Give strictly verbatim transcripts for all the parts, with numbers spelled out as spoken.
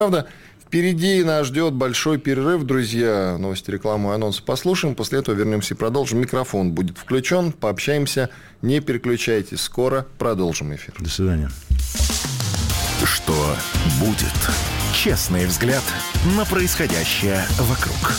Правда, впереди нас ждет большой перерыв, друзья. Новости, рекламу и анонсы послушаем. После этого вернемся и продолжим. Микрофон будет включен. Пообщаемся. Не переключайтесь. Скоро продолжим эфир. До свидания. Что будет? Честный взгляд на происходящее вокруг.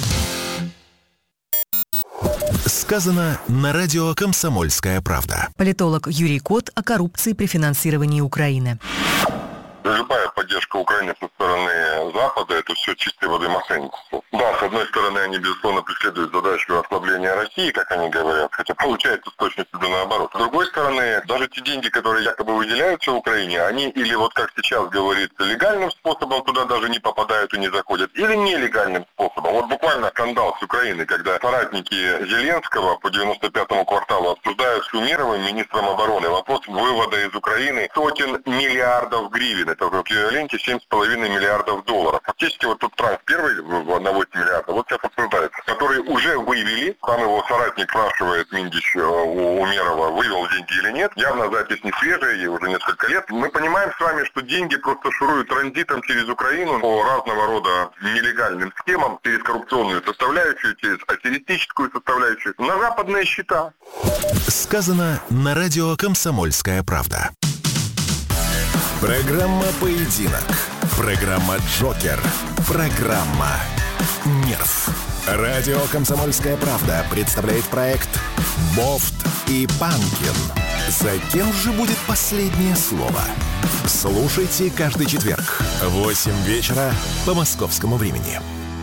Сказано на радио «Комсомольская правда». Политолог Юрий Кот о коррупции при финансировании Украины. Любая поддержка Украины со стороны Запада – это все чистой воды мошенничество. Да, с одной стороны, они, безусловно, преследуют задачу ослабления России, как они говорят, хотя получается с точностью до наоборот. С другой стороны, даже те деньги, которые якобы выделяются Украине, они или вот как сейчас говорится, легальным способом туда даже не попадают и не заходят, или нелегальным способом. Вот буквально скандал с Украиной, когда соратники Зеленского по девяносто пятому кварталу обсуждают с Умеровым, министром обороны, вопрос вывода из Украины сотен миллиардов гривен. Это в эквиваленте семь с половиной миллиардов долларов. Фактически вот тут транс первый на восемь миллиардов, вот сейчас обсуждается, который уже вывели. Там его соратник спрашивает, Миндич у Умерова, вывел деньги или нет. Явно запись не свежая, ей уже несколько лет. Мы понимаем с вами, что деньги просто шуруют транзитом через Украину по разного рода нелегальным схемам, через коррупционную составляющую, через аферистическую составляющую, на западные счета. Сказано на радио «Комсомольская правда». Программа «Поединок». Программа «Джокер». Программа «Нерв». Радио «Комсомольская правда» представляет проект «Бофт и Панкин». За кем же будет последнее слово? Слушайте каждый четверг в восемь вечера по московскому времени.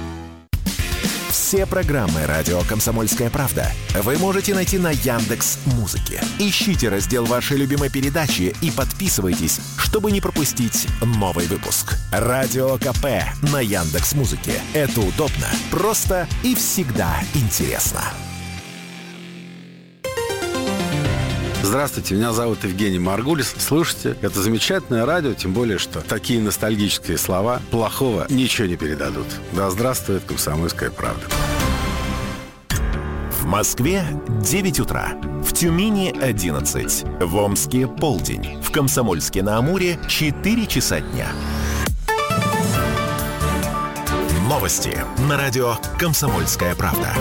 Все программы «Радио Комсомольская правда» вы можете найти на Яндекс.Музыке. Ищите раздел вашей любимой передачи и подписывайтесь, чтобы не пропустить новый выпуск. Радио КП на Яндекс.Музыке. Это удобно, просто и всегда интересно. Здравствуйте, меня зовут Евгений Маргулис. Слушайте, это замечательное радио, тем более, что такие ностальгические слова плохого ничего не передадут. Да здравствует «Комсомольская правда». В Москве девять утра, в Тюмени одиннадцать, в Омске полдень, в Комсомольске-на-Амуре четыре часа дня. Новости на радио «Комсомольская правда».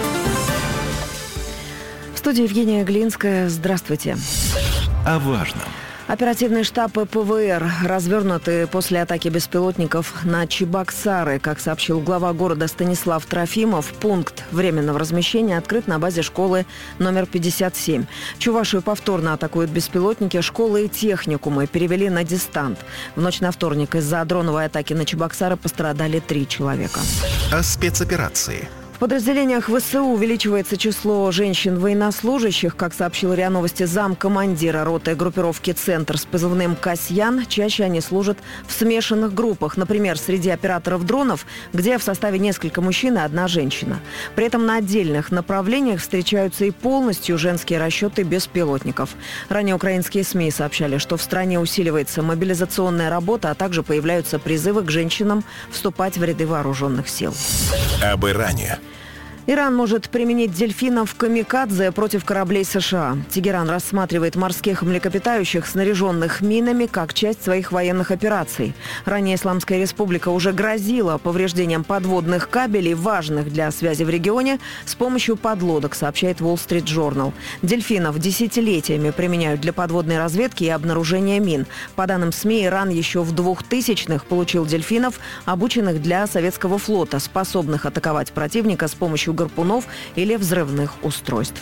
В студии Евгения Глинская. Здравствуйте. О важном. Оперативные штабы ПВР развернуты после атаки беспилотников на Чебоксары. Как сообщил глава города Станислав Трофимов, пункт временного размещения открыт на базе школы номер пятьдесят семь. Чувашию повторно атакуют беспилотники. Школы и техникумы перевели на дистант. В ночь на вторник из-за дроновой атаки на Чебоксары пострадали три человека. О спецоперации. В подразделениях ВСУ увеличивается число женщин-военнослужащих. Как сообщил РИА Новости замкомандира роты группировки «Центр» с позывным «Касьян», чаще они служат в смешанных группах. Например, среди операторов дронов, где в составе несколько мужчин и одна женщина. При этом на отдельных направлениях встречаются и полностью женские расчеты беспилотников. Ранее украинские СМИ сообщали, что в стране усиливается мобилизационная работа, а также появляются призывы к женщинам вступать в ряды вооруженных сил. Об Иране. Иран может применить дельфинов камикадзе против кораблей США. Тегеран рассматривает морских млекопитающих, снаряженных минами, как часть своих военных операций. Ранее Исламская Республика уже грозила повреждением подводных кабелей, важных для связи в регионе, с помощью подлодок, сообщает Wall Street Journal. Дельфинов десятилетиями применяют для подводной разведки и обнаружения мин. По данным СМИ, Иран еще в двухтысячных получил дельфинов, обученных для советского флота, способных атаковать противника с помощью гарпунов или взрывных устройств.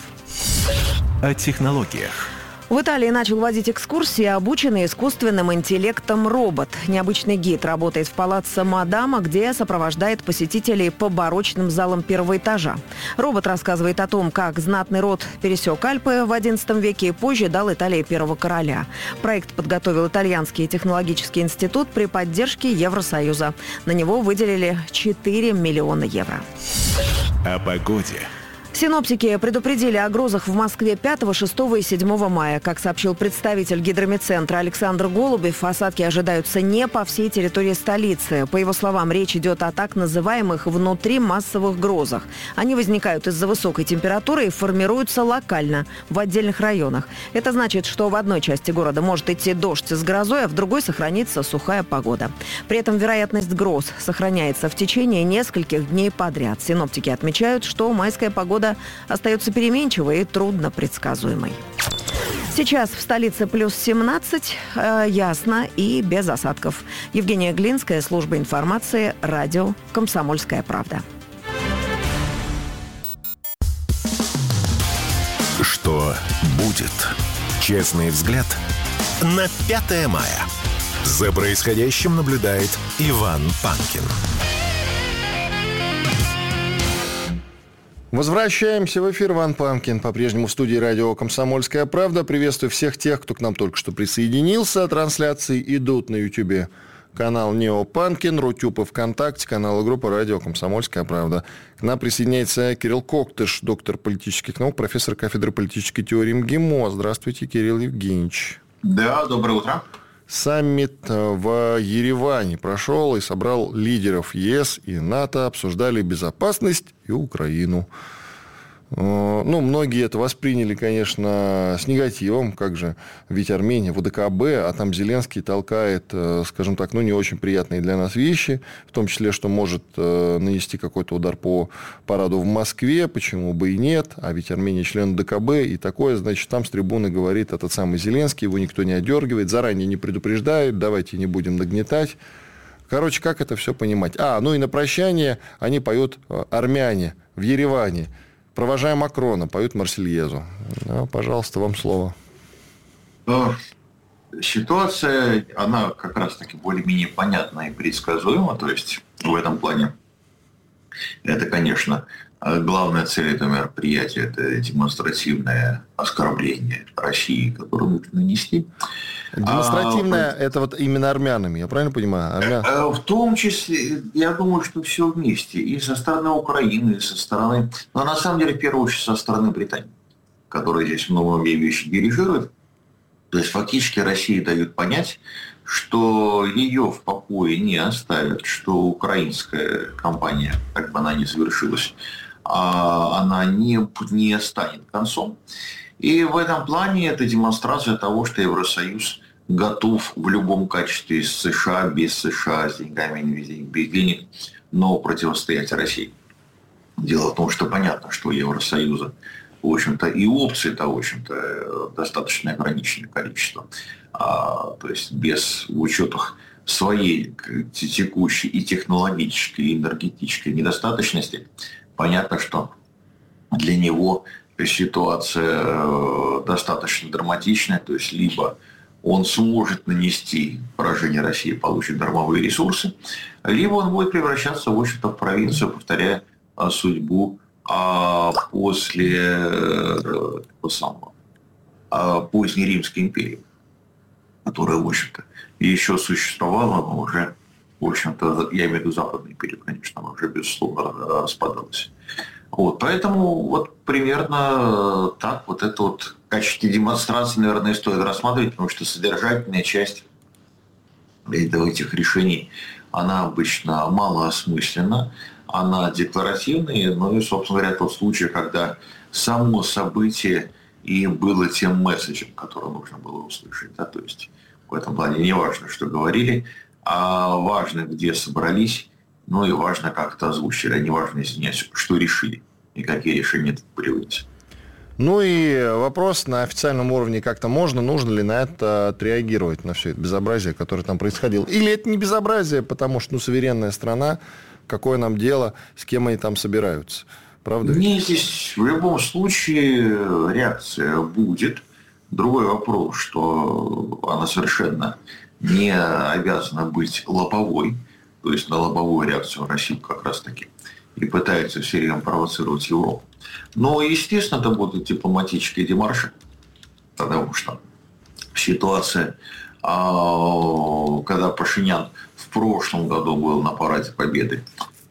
О технологиях. В Италии начал водить экскурсии, обученный искусственным интеллектом робот. Необычный гид работает в палаццо Мадама, где сопровождает посетителей по барочным залам первого этажа. Робот рассказывает о том, как знатный род пересек Альпы в одиннадцатом веке и позже дал Италии первого короля. Проект подготовил Итальянский технологический институт при поддержке Евросоюза. На него выделили четыре миллиона евро. О погоде. Синоптики предупредили о грозах в Москве пятого, шестого и седьмого мая. Как сообщил представитель гидрометцентра Александр Голубев, осадки ожидаются не по всей территории столицы. По его словам, речь идет о так называемых внутримассовых грозах. Они возникают из-за высокой температуры и формируются локально, в отдельных районах. Это значит, что в одной части города может идти дождь с грозой, а в другой сохранится сухая погода. При этом вероятность гроз сохраняется в течение нескольких дней подряд. Синоптики отмечают, что майская погода остается переменчивой и трудно предсказуемой. Сейчас в столице плюс семнадцать, э, ясно и без осадков. Евгения Глинская, служба информации, радио «Комсомольская правда». Что будет? Честный взгляд на пятое мая. За происходящим наблюдает Иван Панкин. Возвращаемся в эфир. Иван Панкин по-прежнему в студии радио «Комсомольская правда». Приветствую всех тех, кто к нам только что присоединился. Трансляции идут на Ютьюбе. Канал Нео Панкин, Рутюб и ВКонтакте, канал и группа радио «Комсомольская правда». К нам присоединяется Кирилл Коктыш, доктор политических наук, профессор кафедры политической теории МГИМО. Здравствуйте, Кирилл Евгеньевич. Да, доброе утро. Саммит в Ереване прошел и собрал лидеров ЕС и НАТО, обсуждали безопасность и Украину. Ну, многие это восприняли, конечно, с негативом, как же, ведь Армения в ОДКБ, а там Зеленский толкает, скажем так, ну, не очень приятные для нас вещи, в том числе, что может нанести какой-то удар по параду в Москве, почему бы и нет, а ведь Армения член ОДКБ, и такое, значит, там с трибуны говорит этот самый Зеленский, его никто не одергивает, заранее не предупреждает, давайте не будем нагнетать. Короче, как это все понимать? А, ну и на прощание они поют армяне в Ереване. Провожая Макрона, поют Марсельезу. Да, пожалуйста, вам слово. Ситуация, она как раз-таки более-менее понятна и предсказуема. То есть, в этом плане, это, конечно, главная цель этого мероприятия – это демонстративное оскорбление России, которое нужно нанести. Демонстративное а, – это вот именно армянами, я правильно понимаю? Армян... В том числе, я думаю, что все вместе. И со стороны Украины, и со стороны... Но на самом деле, в первую очередь, со стороны Британии, которая здесь многие вещи дирижирует. То есть, фактически, России дают понять, что ее в покое не оставят, что украинская кампания, как бы она ни завершилась, она не, не станет концом. И в этом плане это демонстрация того, что Евросоюз готов в любом качестве, с США, без США, с деньгами, без денег, но противостоять России. Дело в том, что понятно, что у Евросоюза, в общем-то, и опций-то, в общем-то, достаточно ограниченное количество. А, то есть без в учетах своей текущей и технологической, и энергетической недостаточности, понятно, что для него ситуация достаточно драматичная, то есть либо он сможет нанести поражение России, получит дармовые ресурсы, либо он будет превращаться, в общем-то, в провинцию, повторяя судьбу а после того самого, а поздней Римской империи, которая, в общем-то, еще существовала, но уже, в общем-то, я имею в виду Западную империю, конечно, она уже, безусловно, распадалась. Вот, поэтому вот примерно так вот это вот в качестве демонстрации, наверное, стоит рассматривать, потому что содержательная часть этих решений, она обычно малоосмысленна, она декларативная, ну и, собственно говоря, тот случай, когда само событие и было тем месседжем, который нужно было услышать. Да? То есть в этом плане не важно, что говорили, а важно, где собрались, ну и важно, как это озвучили, а не важно, извиняюсь, что решили и какие решения были вынесены. Ну и вопрос на официальном уровне как-то можно, нужно ли на это отреагировать, на все это безобразие, которое там происходило. Или это не безобразие, потому что, ну, суверенная страна, какое нам дело, с кем они там собираются. Правда? Не, здесь в любом случае реакция будет. Другой вопрос, что она совершенно не обязана быть лобовой. То есть на лобовую реакцию Россия как раз таки и пытается все время провоцировать Европу. Но, естественно, это будут дипломатические демарши, потому что ситуация, когда Пашинян в прошлом году был на параде Победы,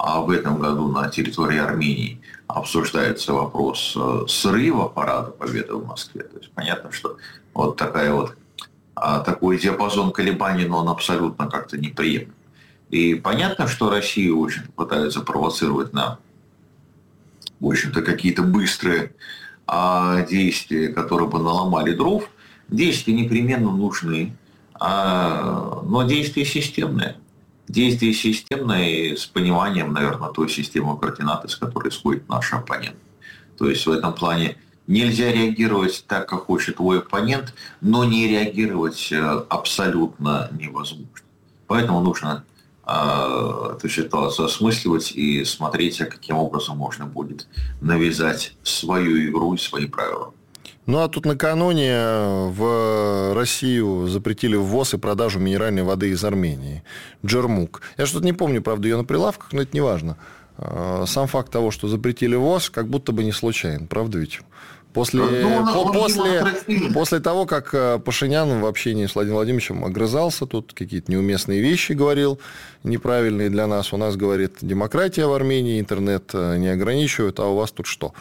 а в этом году на территории Армении обсуждается вопрос срыва парада Победы в Москве. То есть понятно, что вот такая вот, такой диапазон колебаний, но он абсолютно как-то неприемлем. И понятно, что Россия, в общем-то, пытается провоцировать на, в общем-то, какие-то быстрые а, действия, которые бы наломали дров. Действия непременно нужны, а, но действия системные. Действия системные с пониманием, наверное, той системы координат, из которой исходит наш оппонент. То есть в этом плане нельзя реагировать так, как хочет твой оппонент, но не реагировать абсолютно невозможно. Поэтому нужно эту ситуацию осмысливать и смотреть, каким образом можно будет навязать свою игру и свои правила. Ну, а тут накануне в Россию запретили ввоз и продажу минеральной воды из Армении. Джермук. Я что-то не помню, правда, ее на прилавках, но это не важно. Сам факт того, что запретили ввоз, как будто бы не случайен. Правда ведь? После, ну, по, после, после того, как Пашинян в общении с Владимиром Владимировичем огрызался, тут какие-то неуместные вещи говорил, неправильные для нас. У нас, говорит, демократия в Армении, интернет не ограничивают, а у вас тут что?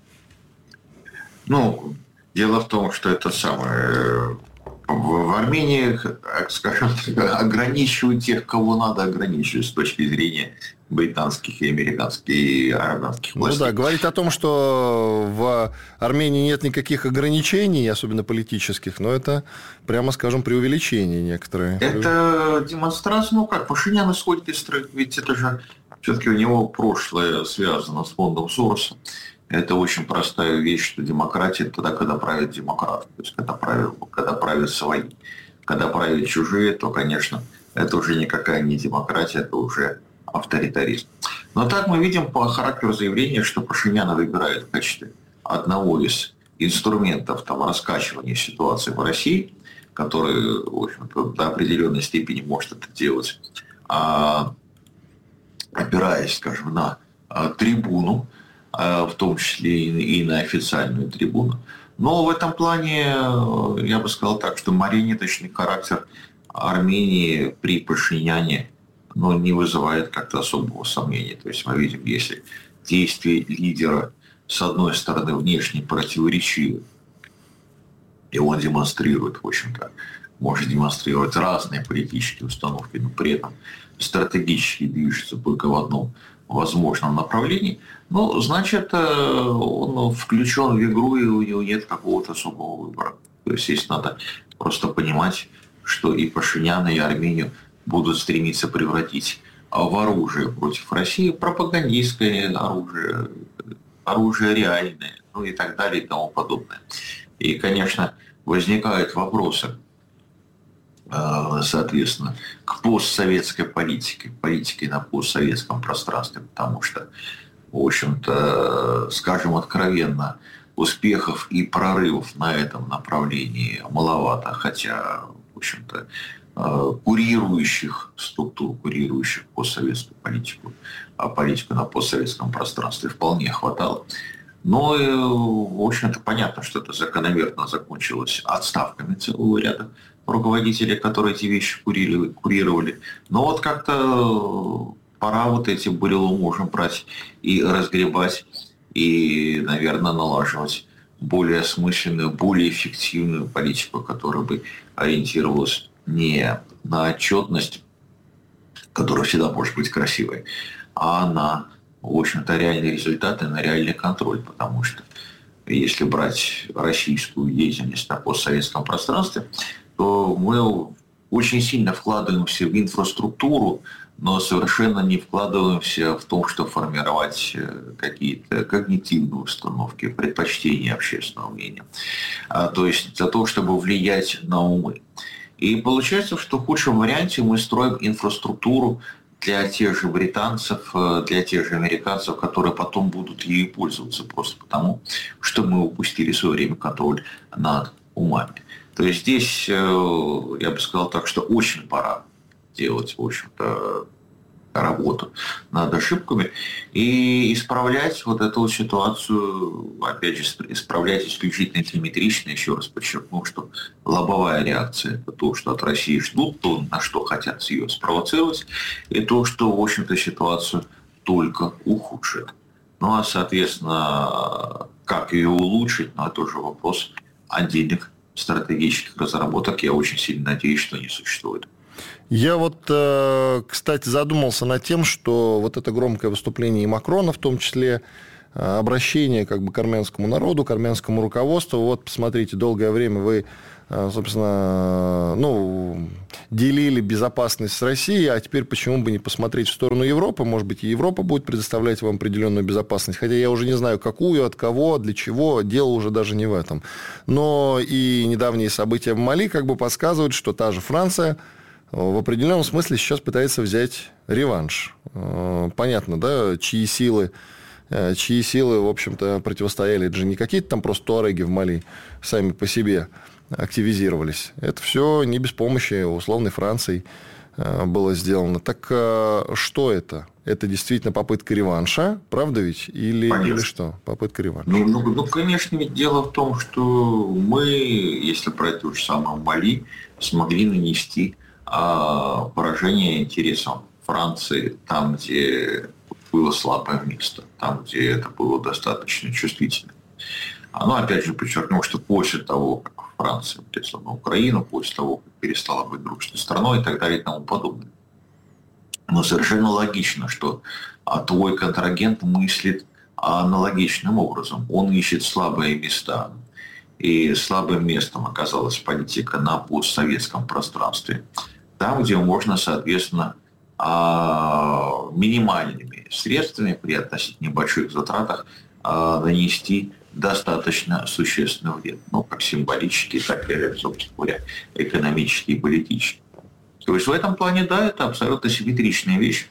Ну, дело в том, что это самое... В Армении, скажем так, ограничивают тех, кого надо ограничивать с точки зрения британских и американских и арабских властей. Ну да, говорит о том, что в Армении нет никаких ограничений, особенно политических, но это, прямо скажем, преувеличение некоторые. Это демонстрация, ну как, Пашинян исходит из строя, ведь это же все-таки у него прошлое связано с фондом Сороса. Это очень простая вещь, что демократия тогда, когда правят демократы, то есть когда правят, когда правят свои. Когда правят чужие, то, конечно, это уже никакая не демократия, это уже авторитаризм. Но так мы видим по характеру заявления, что Пашинян выбирает в качестве одного из инструментов там, раскачивания ситуации в России, который, в общем-то, до определенной степени может это делать, а, опираясь, скажем, на а, трибуну, в том числе и на официальную трибуну. Но в этом плане, я бы сказал так, что марионеточный характер Армении при Пашиняне ну, не вызывает как-то особого сомнения. То есть мы видим, если действия лидера, с одной стороны, внешне противоречивы, и он демонстрирует, в общем-то, может демонстрировать разные политические установки, но при этом стратегически движется только в одном возможном направлении, ну, значит, он включен в игру, и у него нет какого-то особого выбора. То есть здесь надо просто понимать, что и Пашинян, и Армению будут стремиться превратить в оружие против России, пропагандистское оружие, оружие реальное, ну и так далее и тому подобное. И, конечно, возникают вопросы, соответственно, к постсоветской политике, политике на постсоветском пространстве, потому что, в общем-то, скажем откровенно, успехов и прорывов на этом направлении маловато, хотя, в общем-то, курирующих структур, курирующих постсоветскую политику, а политику на постсоветском пространстве вполне хватало. Но, в общем-то, понятно, что это закономерно закончилось отставками целого ряда руководителей, которые эти вещи курировали. курировали. Но вот как-то пора вот эти бурелом можем брать и разгребать, и, наверное, налаживать более осмысленную, более эффективную политику, которая бы ориентировалась не на отчетность, которая всегда может быть красивой, а на, в общем-то, реальные результаты, на реальный контроль, потому что если брать российскую деятельность на постсоветском пространстве, то мы очень сильно вкладываемся в инфраструктуру, но совершенно не вкладываемся в том, чтобы формировать какие-то когнитивные установки, предпочтения общественного мнения. А, то есть для того, чтобы влиять на умы. И получается, что в худшем варианте мы строим инфраструктуру для тех же британцев, для тех же американцев, которые потом будут ею пользоваться просто потому, что мы упустили в свое время контроль над умами. То есть здесь, я бы сказал так, что очень пора делать, в общем-то, работу над ошибками и исправлять вот эту ситуацию, опять же, исправлять исключительно телеметрично. Еще раз подчеркну, что лобовая реакция – это то, что от России ждут, то, на что хотят ее спровоцировать, и то, что, в общем-то, ситуацию только ухудшит. Ну, а, соответственно, как ее улучшить, ну, это уже вопрос отдельных стратегических разработок. Я очень сильно надеюсь, что не существует. Я вот, кстати, задумался над тем, что вот это громкое выступление и Макрона, в том числе, обращение как бы к армянскому народу, к армянскому руководству. Вот, посмотрите, долгое время вы, собственно, ну, делили безопасность с Россией, а теперь почему бы не посмотреть в сторону Европы? Может быть, и Европа будет предоставлять вам определенную безопасность. Хотя я уже не знаю, какую, от кого, для чего. Дело уже даже не в этом. Но и недавние события в Мали как бы подсказывают, что та же Франция в определенном смысле сейчас пытается взять реванш. Понятно, да, чьи силы чьи силы, в общем-то, противостояли. Это же не какие-то там просто туареги в Мали сами по себе активизировались. Это все не без помощи условной Франции было сделано. Так что это? Это действительно попытка реванша, правда ведь? Или, или что? Попытка реванша. Ну, ну, ну, конечно, ведь дело в том, что мы, если брать то же самое Мали, смогли нанести а, поражение интересам Франции там, где было слабое место, там, где это было достаточно чувствительно. Но, опять же, подчеркну, что после того, как Франция влезла на Украину, после того, как перестала быть дружной страной и так далее и тому подобное. Но совершенно логично, что твой контрагент мыслит аналогичным образом. Он ищет слабые места. И слабым местом оказалась политика на постсоветском пространстве. Там, где можно, соответственно, минимальными средствами при относительно небольших затратах нанести достаточно существенный вред. Ну, как символический, так и, собственно говоря, экономический и политический. То есть в этом плане, да, это абсолютно симметричная вещь.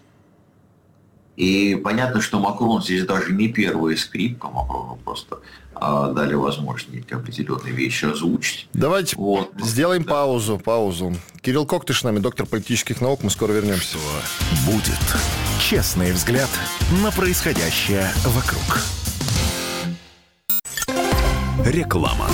И понятно, что Макрон здесь даже не первая скрипка, Макрону просто а, дали возможность определенные вещи озвучить. Давайте вот. сделаем да. паузу, паузу. Кирилл Коктыш с нами, доктор политических наук, мы скоро вернемся. Будет честный взгляд на происходящее вокруг. Реклама.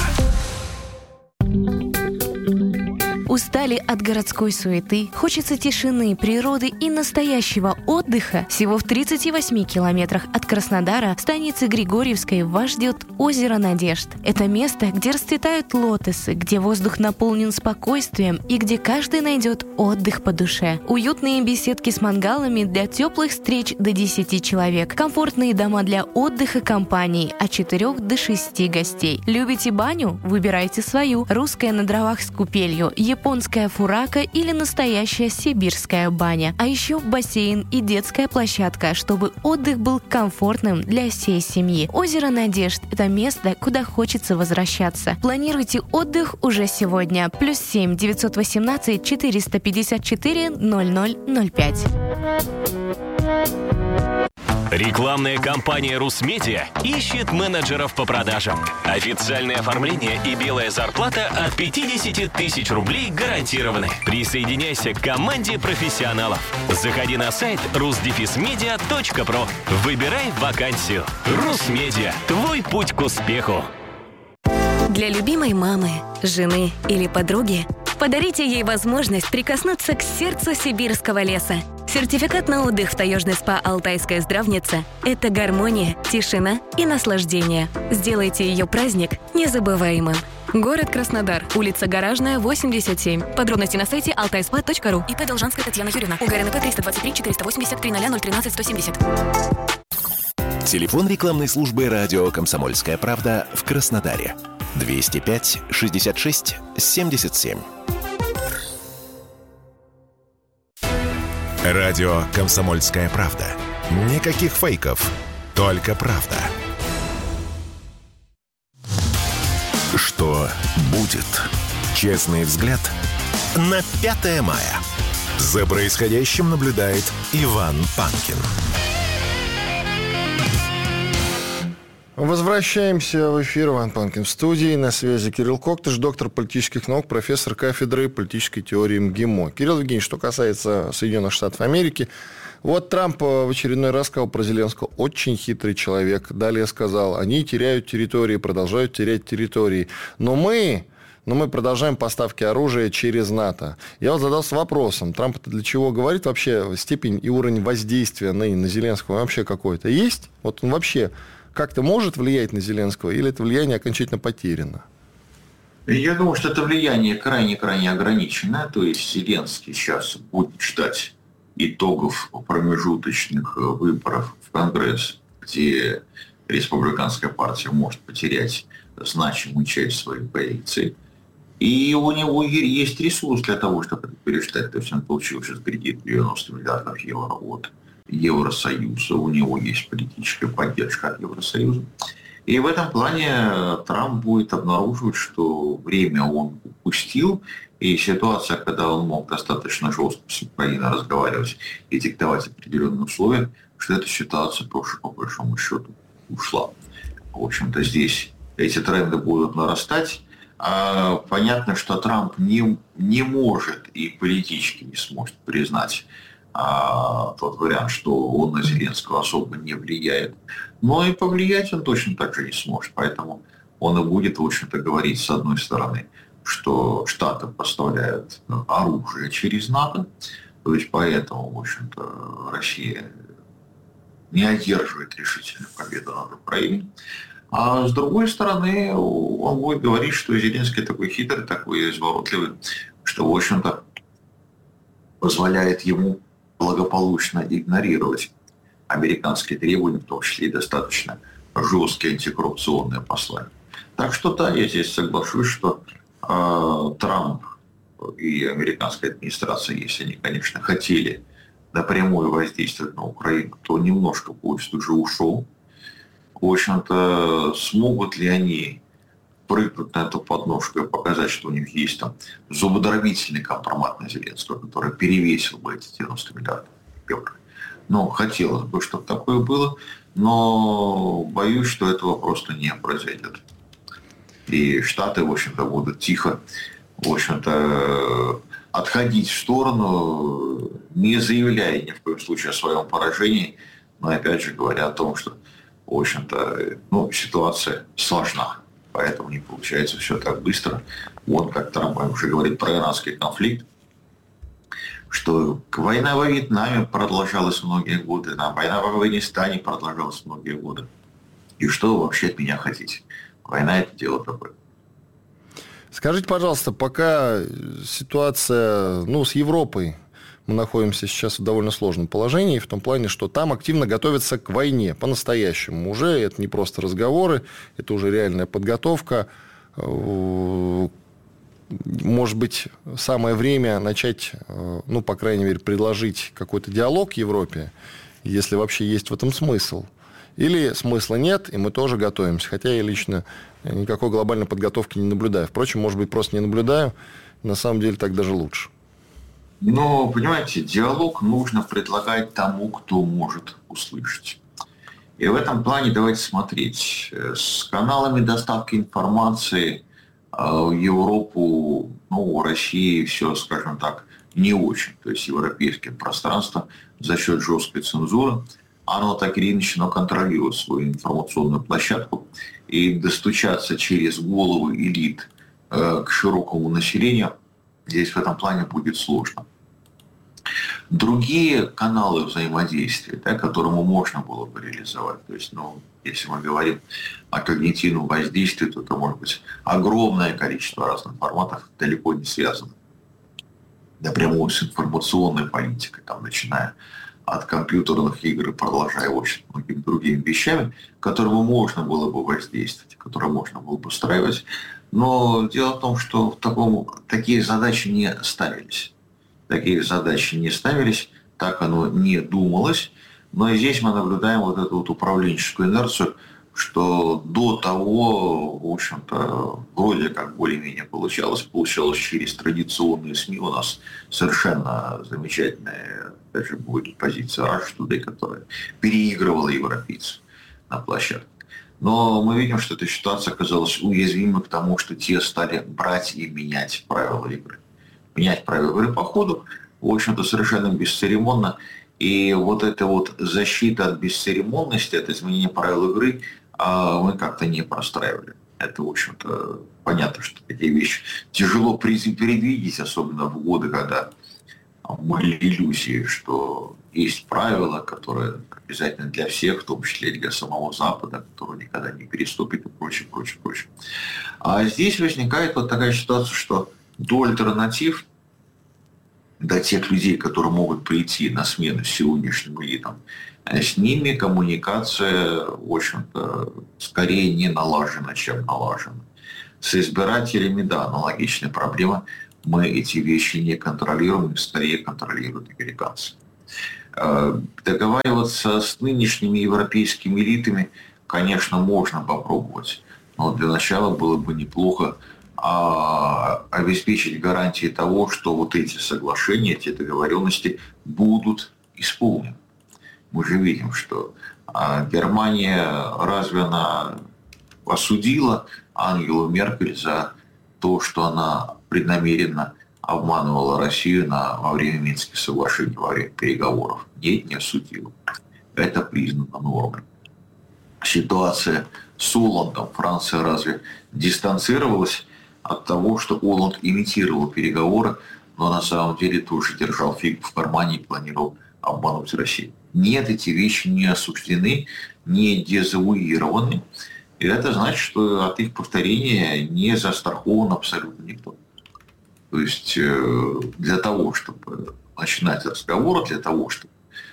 Устали от городской суеты? Хочется тишины, природы и настоящего отдыха? Всего в тридцати восьми километрах от Краснодара, станицы Григорьевской, вас ждет озеро Надежд. Это место, где расцветают лотосы, где воздух наполнен спокойствием и где каждый найдет отдых по душе. Уютные беседки с мангалами для теплых встреч до десяти человек. Комфортные дома для отдыха компаний от четырёх до шести гостей. Любите баню? Выбирайте свою. Русская на дровах с купелью, японская фурака или настоящая сибирская баня. А еще бассейн и детская площадка, чтобы отдых был комфортным для всей семьи. Озеро Надежд – это место, куда хочется возвращаться. Планируйте отдых уже сегодня. Плюс семь девятьсот восемнадцать четыреста пятьдесят четыре ноль ноль ноль пять. Рекламная кампания «Русмедиа» ищет менеджеров по продажам. Официальное оформление и белая зарплата от пятьдесят тысяч рублей гарантированы. Присоединяйся к команде профессионалов. Заходи на сайт рус дефис медиа точка про. Выбирай вакансию. «Русмедиа» – твой путь к успеху. Для любимой мамы, жены или подруги подарите ей возможность прикоснуться к сердцу сибирского леса. Сертификат на отдых в таежный спа «Алтайская здравница» – это гармония, тишина и наслаждение. Сделайте ее праздник незабываемым. Город Краснодар. Улица Гаражная, восемьдесят семь. Подробности на сайте алтайспа точка ру. ИП Должанская Татьяна Юрьевна. УГРНП триста двадцать три четыреста восемьдесят три ноль ноль тринадцать сто семьдесят. Телефон рекламной службы радио «Комсомольская правда» в Краснодаре. двести пять шестьдесят шесть семьдесят семь. Радио «Комсомольская правда». Никаких фейков, только правда. Что будет? Честный взгляд на пятое мая. За происходящим наблюдает Иван Панкин. Возвращаемся в эфир. Иван Панкин в студии. На связи Кирилл Коктыш, доктор политических наук, профессор кафедры политической теории МГИМО. Кирилл Евгеньевич, что касается Соединенных Штатов Америки, вот Трамп в очередной раз сказал про Зеленского: очень хитрый человек. Далее сказал: они теряют территории, продолжают терять территории. Но мы, но мы продолжаем поставки оружия через НАТО. Я вот задался вопросом, Трамп это для чего говорит? Вообще степень и уровень воздействия на, на Зеленского вообще какой-то есть? Вот он вообще как-то может влиять на Зеленского, или это влияние окончательно потеряно? Я думаю, что это влияние крайне-крайне ограничено. То есть Зеленский сейчас будет ждать итогов промежуточных выборов в Конгресс, где республиканская партия может потерять значимую часть своей позиции. И у него есть ресурс для того, чтобы это переждать. То есть он получил сейчас кредит девяносто миллиардов евро от Евросоюза. У него есть политическая поддержка от Евросоюза. И в этом плане Трамп будет обнаруживать, что время он упустил, и ситуация, когда он мог достаточно жестко с Украиной разговаривать и диктовать определенные условия, что эта ситуация тоже, по большому счету, ушла. В общем-то, здесь эти тренды будут нарастать. А понятно, что Трамп не, не может и политически не сможет признать а, тот вариант, что он на Зеленского особо не влияет. Но и повлиять он точно так же не сможет. Поэтому он и будет, в общем-то, говорить, с одной стороны, что Штаты поставляют оружие через НАТО. То есть поэтому, в общем-то, Россия не одерживает решительную победу над Украиной. А с другой стороны, он будет говорить, что Зеленский такой хитрый, такой изворотливый, что, в общем-то, позволяет ему благополучно игнорировать американские требования, в том числе и достаточно жесткие антикоррупционные послания. Так что да, я здесь соглашусь, что э, Трамп и американская администрация, если они, конечно, хотели напрямую воздействовать на Украину, то немножко поезд уже ушел. В общем-то, смогут ли они прыгнуть на эту подножку и показать, что у них есть там зубодробительный компромат на Зеленского, который перевесил бы эти девяносто миллиардов евро. Ну, хотелось бы, чтобы такое было, но боюсь, что этого просто не произойдет. И Штаты, в общем-то, будут тихо, в общем-то, отходить в сторону, не заявляя ни в коем случае о своем поражении, но опять же говоря о том, что, в общем-то, ну, ситуация сложна, поэтому не получается все так быстро. Вот как Трамп уже говорит про иранский конфликт, что война во Вьетнаме продолжалась многие годы, а война в Афганистане продолжалась многие годы. И что вы вообще от меня хотите? Война – это дело такое. Скажите, пожалуйста, пока ситуация, ну, с Европой, мы находимся сейчас в довольно сложном положении, в том плане, что там активно готовятся к войне, по-настоящему. Уже это не просто разговоры, это уже реальная подготовка. Может быть, самое время начать, ну, по крайней мере, предложить какой-то диалог Европе, если вообще есть в этом смысл. Или смысла нет, и мы тоже готовимся. Хотя я лично никакой глобальной подготовки не наблюдаю. Впрочем, может быть, просто не наблюдаю. На самом деле, так даже лучше. Но, понимаете, диалог нужно предлагать тому, кто может услышать. И в этом плане давайте смотреть. С каналами доставки информации в Европу, ну, у России все, скажем так, не очень. То есть европейское пространство за счет жесткой цензуры, оно так или иначе контролирует свою информационную площадку. И достучаться через головы элит э, к широкому населению здесь в этом плане будет сложно. Другие каналы взаимодействия, да, которому можно было бы реализовать, то есть, ну, если мы говорим о когнитивном воздействии, то это может быть огромное количество разных форматов, далеко не связанных напрямую с информационной политикой, там, начиная от компьютерных игр и продолжая очень многими другими вещами, которыми можно было бы воздействовать, которые можно было бы устраивать. Но дело в том, что в таком, такие задачи не ставились. Такие задачи не ставились, так оно не думалось. Но и здесь мы наблюдаем вот эту вот управленческую инерцию, что до того, в общем-то, вроде как более-менее получалось. Получалось через традиционные СМИ. У нас совершенно замечательная, опять же, будет позиция Russia Today, которая переигрывала европейцев на площадке. Но мы видим, что эта ситуация оказалась уязвимой к тому, что те стали брать и менять правила игры. Менять правила игры по ходу, в общем-то, совершенно бесцеремонно. И вот эта вот защита от бесцеремонности, от изменения правил игры, мы как-то не простраивали. Это, в общем-то, понятно, что такие вещи тяжело предвидеть, особенно в годы, когда были иллюзии, что есть правила, которые обязательны для всех, в том числе и для самого Запада, который никогда не переступит и прочее, прочее, прочее. А здесь возникает вот такая ситуация, что до альтернатив, до тех людей, которые могут прийти на смену сегодняшним элитам, с ними коммуникация, в общем-то, скорее не налажена, чем налажена. С избирателями, да, аналогичная проблема. Мы эти вещи не контролируем, скорее контролируют американцы. Договариваться с нынешними европейскими элитами, конечно, можно попробовать, но для начала было бы неплохо обеспечить гарантии того, что вот эти соглашения, эти договоренности будут исполнены. Мы же видим, что Германия разве она осудила Ангелу Меркель за то, что она преднамеренно обманывала Россию на, во время Минских соглашений, во время переговоров. Нет, не осудила. Это признано нормой. Ситуация с Олландом. Франция разве дистанцировалась от того, что Олланд имитировал переговоры, но на самом деле тоже держал фиг в кармане и планировал обмануть Россию. Нет, эти вещи не осуждены, не дезавуированы. И это значит, что от их повторения не застрахован абсолютно никто. То есть для того, чтобы начинать разговор, для того, чтобы,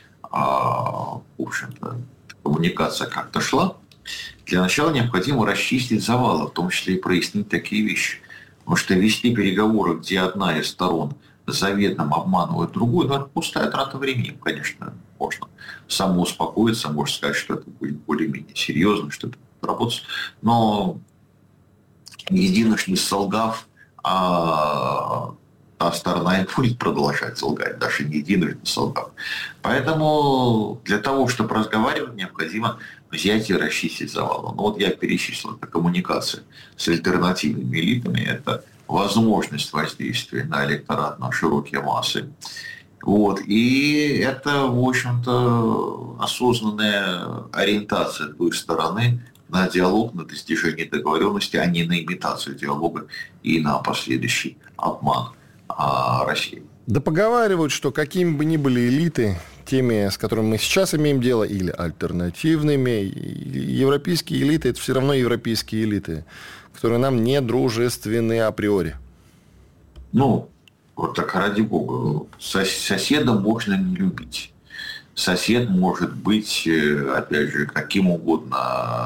в общем-то, коммуникация как-то шла, для начала необходимо расчистить завалы, в том числе и прояснить такие вещи. Потому что вести переговоры, где одна из сторон заветным обманывает другую, ну, это пустая трата времени. Конечно, можно самоуспокоиться, можно сказать, что это будет более-менее серьезно, что это будет работать. Но единожды солгав, а та сторона и будет продолжать солгать, даже не единожды солгав. Поэтому для того, чтобы разговаривать, необходимо взять и расчистить завалы. Ну вот я перечислил, это коммуникация с альтернативными элитами, это возможность воздействия на электорат, на широкие массы. Вот. И это, в общем-то, осознанная ориентация той стороны на диалог, на достижение договоренности, а не на имитацию диалога и на последующий обман России. Да поговаривают, что какими бы ни были элиты, теми, с которыми мы сейчас имеем дело, или альтернативными, европейские элиты – это все равно европейские элиты, которые нам не дружественны априори. Ну, вот так, ради бога, соседа можно не любить. Сосед может быть, опять же, каким угодно,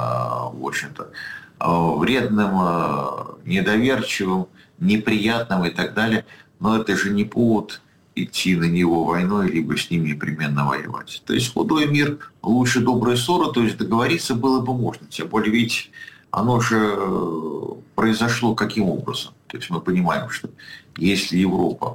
в общем-то, вредным, недоверчивым, неприятным и так далее. Но это же не повод идти на него войной, либо с ним непременно воевать. То есть худой мир лучше доброй ссоры, то есть договориться было бы можно. Тем более, ведь оно же произошло каким образом? То есть мы понимаем, что если Европа,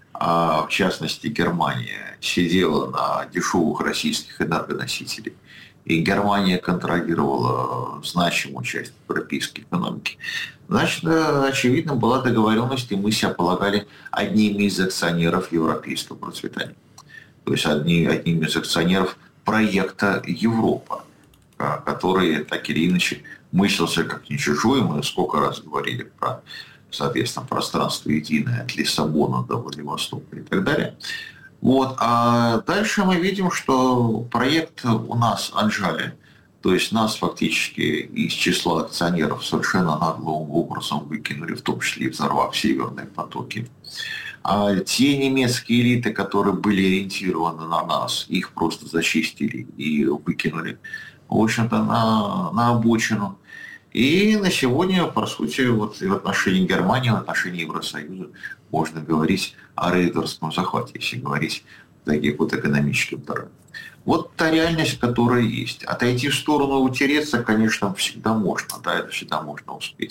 а в частности Германия, сидела на дешевых российских энергоносителей, и Германия контролировала значимую часть европейской экономики, значит, очевидно, была договоренность, и мы себя полагали одними из акционеров европейского процветания. То есть одни, одними из акционеров проекта Европа, который так или иначе мыслился как не чужой. Мы сколько раз говорили про, соответственно, пространство единое от Лиссабона до Владивостока и так далее. Вот. А дальше мы видим, что проект у нас отжали. То есть нас фактически из числа акционеров совершенно наглым образом выкинули, в том числе и взорвав северные потоки. А те немецкие элиты, которые были ориентированы на нас, их просто зачистили и выкинули, в общем-то, на, на обочину. И на сегодня, по сути, вот в отношении Германии, в отношении Евросоюза можно говорить о рейдерском захвате, если говорить о таких вот экономических дорогах. Вот та реальность, которая есть. Отойти в сторону, утереться, конечно, всегда можно, да, это всегда можно успеть.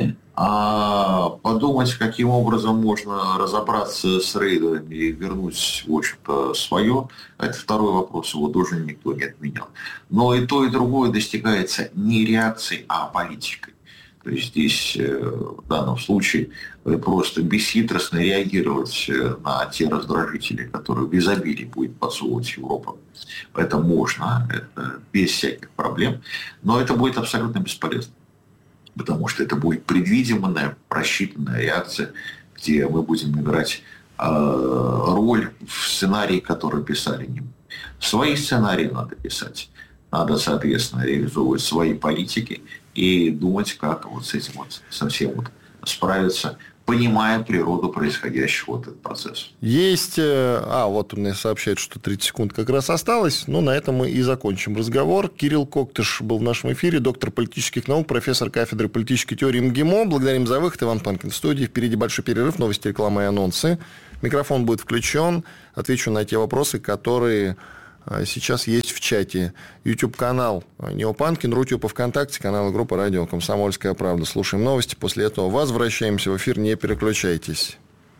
А подумать, каким образом можно разобраться с рейдерами и вернуть, в общем-то, свое, это второй вопрос, его тоже никто не отменял. Но и то, и другое достигается не реакцией, а политикой. То есть здесь в данном случае просто бесхитростно реагировать на те раздражители, которые в изобилии будет подсовывать Европа. Это можно, это без всяких проблем, но это будет абсолютно бесполезно. потому что это будет предвидимая, просчитанная реакция, где мы будем играть э, роль в сценарии, который писали не мы. Свои сценарии надо писать. Надо, соответственно, реализовывать свои политики и думать, как вот с этим вот совсем вот справиться, понимая природу происходящего вот этот процесс. Есть... А, вот он мне сообщает, что тридцать секунд как раз осталось. Ну, на этом мы и закончим разговор. Кирилл Коктыш был в нашем эфире, доктор политических наук, профессор кафедры политической теории МГИМО. Благодарим за выход. Иван Панкин в студии. Впереди большой перерыв, новости, реклама и анонсы. Микрофон будет включен. Отвечу на те вопросы, которые сейчас есть в чате. YouTube-канал Неопанкин, Рутюб ВКонтакте, канал и группа радио «Комсомольская правда». Слушаем новости. После этого возвращаемся в эфир. Не переключайтесь.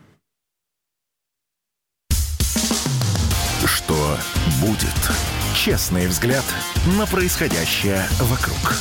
Что будет? Честный взгляд на происходящее вокруг.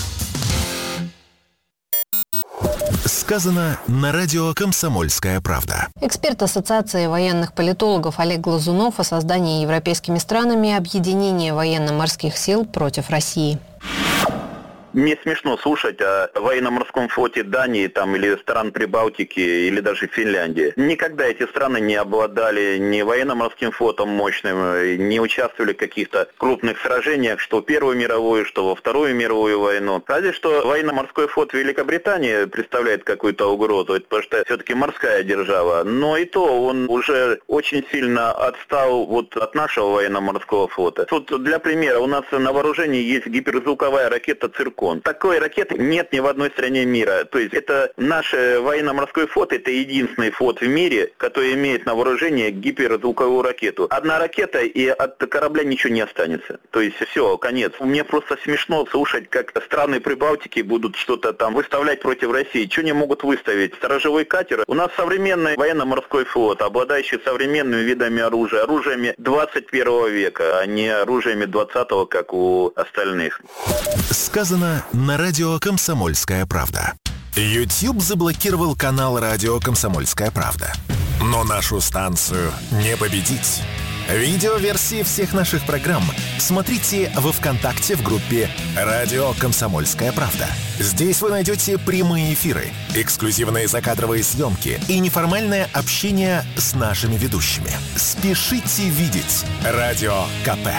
Сказано на радио «Комсомольская правда». Эксперт Ассоциации военных политологов Олег Глазунов о создании европейскими странами объединения военно-морских сил против России. Мне смешно слушать о военно-морском флоте Дании там, или стран Прибалтики, или даже Финляндии. Никогда эти страны не обладали ни военно-морским флотом мощным, не участвовали в каких-то крупных сражениях, что в Первую мировую, что во Вторую мировую войну. Разве что военно-морской флот Великобритании представляет какую-то угрозу, потому что все-таки морская держава. Но и то он уже очень сильно отстал вот от нашего военно-морского флота. Тут для примера, у нас на вооружении есть гиперзвуковая ракета «Циркон». Такой ракеты нет ни в одной стране мира. То есть это наш военно-морской флот, это единственный флот в мире, который имеет на вооружении гиперзвуковую ракету. Одна ракета, и от корабля ничего не останется. То есть все, конец. Мне просто смешно слушать, как страны Прибалтики будут что-то там выставлять против России. Что они могут выставить? Сторожевой катер? У нас современный военно-морской флот, обладающий современными видами оружия, оружиями двадцать первого века, а не оружиями двадцатого, как у остальных. Сказано на радио «Комсомольская правда». YouTube заблокировал канал радио «Комсомольская правда». Но нашу станцию не победить. Видеоверсии всех наших программ смотрите во ВКонтакте в группе «Радио Комсомольская правда». Здесь вы найдете прямые эфиры, эксклюзивные закадровые съемки и неформальное общение с нашими ведущими. Спешите видеть «Радио КП».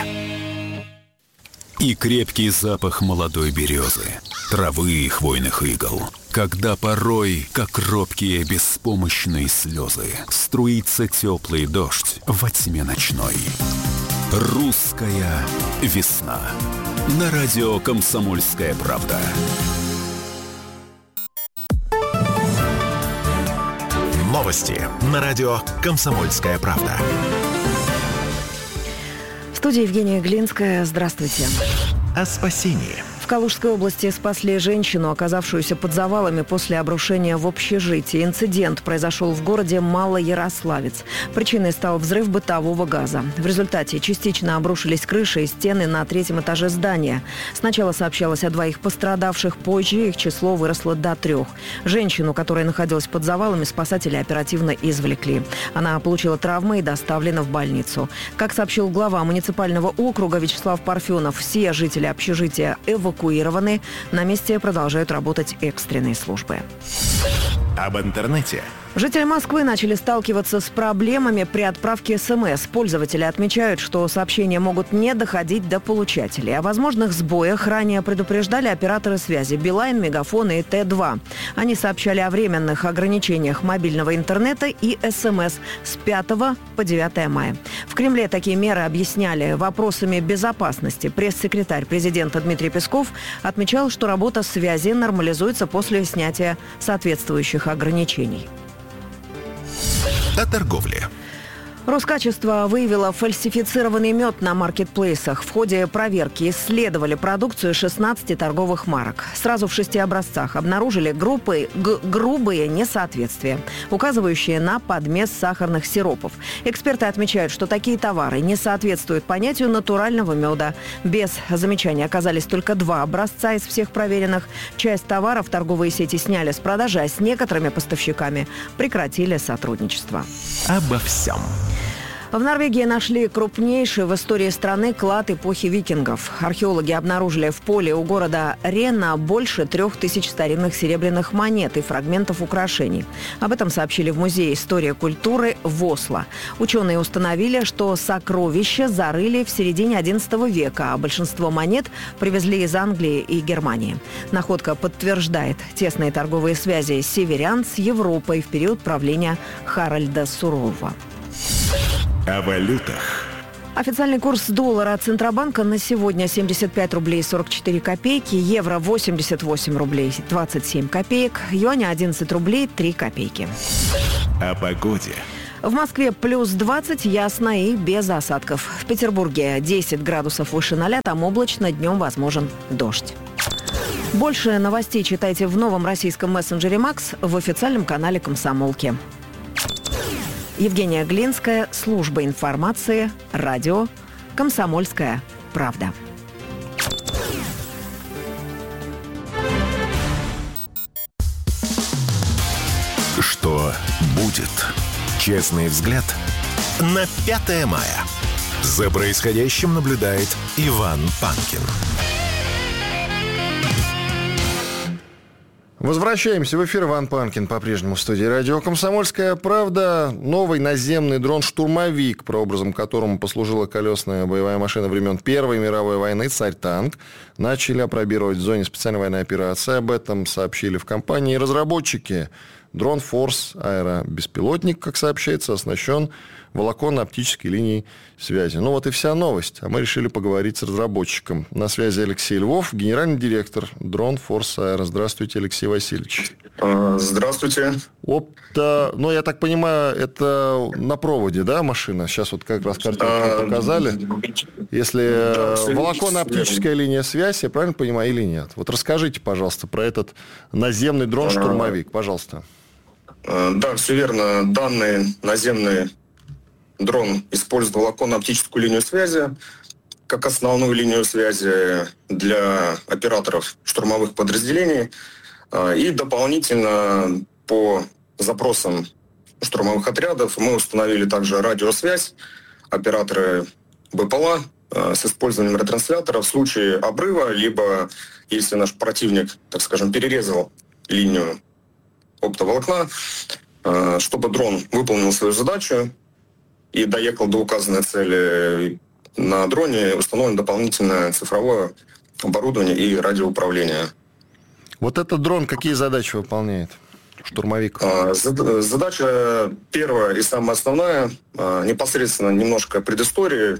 И крепкий запах молодой березы, травы и хвойных игл. Когда порой, как робкие беспомощные слезы, струится теплый дождь во тьме ночной. Русская весна. На радио «Комсомольская правда». Новости на радио «Комсомольская правда». В студии Евгения Глинская. Здравствуйте. О спасении. В Калужской области спасли женщину, оказавшуюся под завалами после обрушения в общежитии. Инцидент произошел в городе Малоярославец. Причиной стал взрыв бытового газа. В результате частично обрушились крыши и стены на третьем этаже здания. Сначала сообщалось о двоих пострадавших, позже их число выросло до трех. Женщину, которая находилась под завалами, спасатели оперативно извлекли. Она получила травмы и доставлена в больницу. Как сообщил глава муниципального округа Вячеслав Парфенов, все жители общежития эвакуированы. На месте продолжают работать экстренные службы. Об интернете. Жители Москвы начали сталкиваться с проблемами при отправке СМС. Пользователи отмечают, что сообщения могут не доходить до получателей. О возможных сбоях ранее предупреждали операторы связи Билайн, Мегафон и Т два. Они сообщали о временных ограничениях мобильного интернета и СМС с пятого по девятое мая. В Кремле такие меры объясняли вопросами безопасности. Пресс-секретарь президента Дмитрий Песков отмечал, что работа связи нормализуется после снятия соответствующих ограничений. О торговле. Роскачество выявило фальсифицированный мед на маркетплейсах. В ходе проверки исследовали продукцию шестнадцати торговых марок. Сразу в шести образцах обнаружили группы, г- грубые несоответствия, указывающие на подмес сахарных сиропов. Эксперты отмечают, что такие товары не соответствуют понятию натурального меда. Без замечаний оказались только два образца из всех проверенных. Часть товаров торговые сети сняли с продажи, а с некоторыми поставщиками прекратили сотрудничество. Обо всем. В Норвегии нашли крупнейший в истории страны клад эпохи викингов. Археологи обнаружили в поле у города Рена больше трех тысяч старинных серебряных монет и фрагментов украшений. Об этом сообщили в Музее истории и культуры в Осло. Ученые установили, что сокровища зарыли в середине одиннадцатого века, а большинство монет привезли из Англии и Германии. Находка подтверждает тесные торговые связи северян с Европой в период правления Харальда Сурового. О валютах. Официальный курс доллара от Центробанка на сегодня семьдесят пять рублей сорок четыре копейки, евро восемьдесят восемь рублей двадцать семь копеек, юаня одиннадцать рублей три копейки. О погоде. В Москве плюс двадцать, ясно и без осадков. В Петербурге десять градусов выше ноля, там облачно, днем возможен дождь. Больше новостей читайте в новом российском мессенджере «Макс» в официальном канале «Комсомолки». Евгения Глинская, служба информации, радио «Комсомольская правда». Что будет? Честный взгляд на пятое мая. За происходящим наблюдает Иван Панкин. Возвращаемся в эфир. Иван Панкин по-прежнему в студии радио «Комсомольская правда». Новый наземный дрон-штурмовик, прообразом которому послужила колесная боевая машина времен Первой мировой войны «Царь-танк», начали опробировать в зоне специальной военной операции. Об этом сообщили в компании разработчики. Дрон «Форс» аэробеспилотник, как сообщается, оснащен волоконно-оптической линией связи. Ну вот и вся новость. А мы решили поговорить с разработчиком. На связи Алексей Львов, генеральный директор Дрон «Форс Аэро». Здравствуйте, Алексей Васильевич. Здравствуйте. Опта, ну, я так понимаю, это на проводе, да, машина? Сейчас вот как раз картинку а, показали. Если да, волоконно-оптическая линия связи, я правильно понимаю, или нет? Вот расскажите, пожалуйста, про этот наземный дрон-штурмовик, пожалуйста. Да, все верно. Данный наземный дрон использует волоконно-оптическую линию связи как основную линию связи для операторов штурмовых подразделений. И дополнительно по запросам штурмовых отрядов мы установили также радиосвязь. Операторы БПЛА с использованием ретранслятора в случае обрыва, либо если наш противник, так скажем, перерезал линию оптоволокна, чтобы дрон выполнил свою задачу и доехал до указанной цели. На дроне установлено дополнительное цифровое оборудование и радиоуправление. Вот этот дрон какие задачи выполняет? Штурмовик. Задача первая и самая основная, непосредственно немножко предыстории